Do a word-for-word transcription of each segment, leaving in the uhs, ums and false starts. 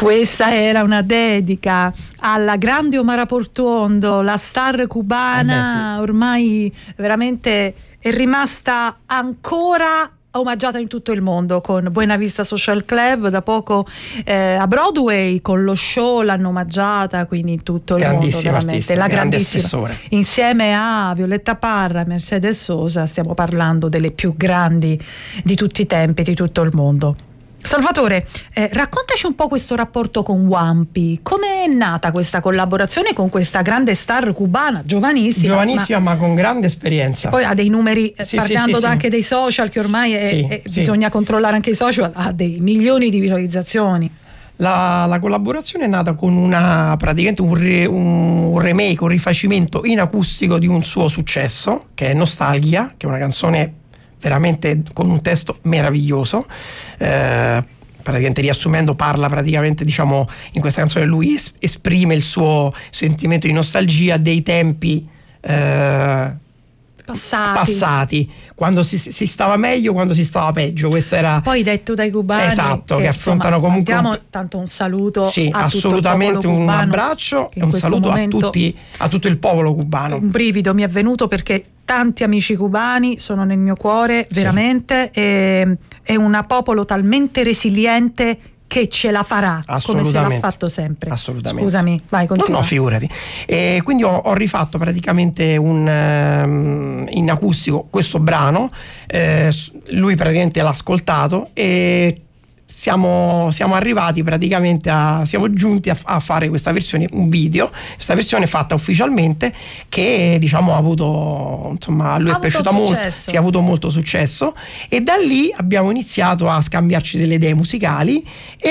Questa era una dedica alla grande Omara Portuondo, la star cubana, eh beh, sì. Ormai veramente è rimasta ancora omaggiata in tutto il mondo con Buena Vista Social Club, da poco eh, a Broadway con lo show l'hanno omaggiata, quindi in tutto il mondo veramente artista, la grande grandissima spessore. Insieme a Violetta Parra e Mercedes Sosa stiamo parlando delle più grandi di tutti i tempi, di tutto il mondo. Salvatore, eh, raccontaci un po' questo rapporto con Wampi. Come è nata questa collaborazione con questa grande star cubana, giovanissima? Giovanissima ma, ma con grande esperienza. Poi ha dei numeri, sì, parlando sì, sì, anche sì. dei social, che ormai è, sì, è, sì. bisogna controllare anche i social, ha dei milioni di visualizzazioni. La, la collaborazione è nata con una praticamente un, re, un remake, un rifacimento in acustico di un suo successo, che è Nostalgia, che è una canzone veramente con un testo meraviglioso. Eh, praticamente riassumendo, parla praticamente, diciamo, in questa canzone lui es- esprime il suo sentimento di nostalgia dei tempi eh, passati. passati, quando si, si stava meglio, quando si stava peggio. Questo era poi detto dai cubani, esatto, che, che affrontano insomma, comunque diamo tanto un saluto, sì, a assolutamente tutto il popolo un cubano, abbraccio e un questo saluto a momento tutti, a tutto il popolo cubano. Un brivido mi è venuto perché tanti amici cubani sono nel mio cuore, veramente, sì. e, è un popolo talmente resiliente che ce la farà, come se l'ha fatto sempre. Assolutamente. Scusami, vai, continua. No, no, figurati. E quindi ho, ho rifatto praticamente un um, in acustico questo brano, eh, lui praticamente l'ha ascoltato e siamo, siamo arrivati praticamente a siamo giunti a, a fare questa versione, un video, questa versione fatta ufficialmente, che diciamo ha avuto, insomma, a lui ha è piaciuta molto, sì, ha avuto molto successo, e da lì abbiamo iniziato a scambiarci delle idee musicali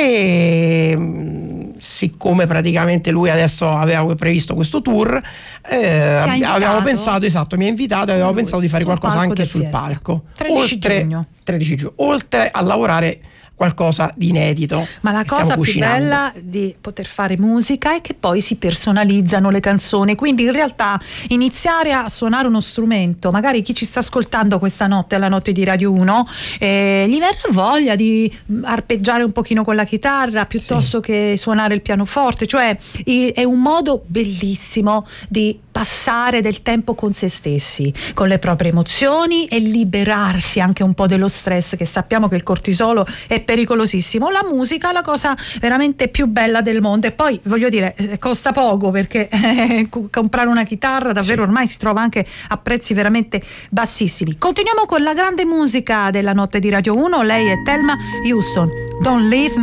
e siccome praticamente lui adesso aveva previsto questo tour, eh, avevamo pensato, esatto, mi ha invitato e avevamo lui, pensato di fare qualcosa anche sul fiesta. palco tredici giugno tredici giugno, oltre a lavorare qualcosa di inedito. Ma la cosa più bella di poter fare musica è che poi si personalizzano le canzoni, quindi in realtà iniziare a suonare uno strumento, magari chi ci sta ascoltando questa notte alla notte di Radio uno, eh, gli verrà voglia di arpeggiare un pochino con la chitarra piuttosto sì. che suonare il pianoforte, cioè è un modo bellissimo di passare del tempo con se stessi, con le proprie emozioni, e liberarsi anche un po' dello stress, che sappiamo che il cortisolo è pericolosissimo. La musica è la cosa veramente più bella del mondo, e poi voglio dire costa poco, perché eh, comprare una chitarra davvero sì. ormai si trova anche a prezzi veramente bassissimi. Continuiamo con la grande musica della notte di Radio uno, lei è Thelma Houston, Don't Leave